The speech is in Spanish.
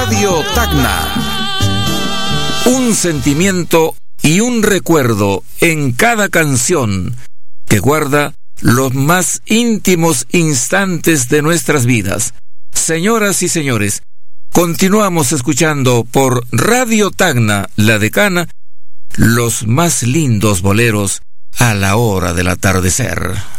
Radio Tacna. Un sentimiento y un recuerdo en cada canción que guarda los más íntimos instantes de nuestras vidas. Señoras y señores, continuamos escuchando por Radio Tacna, La Decana, los más lindos boleros a la hora del atardecer.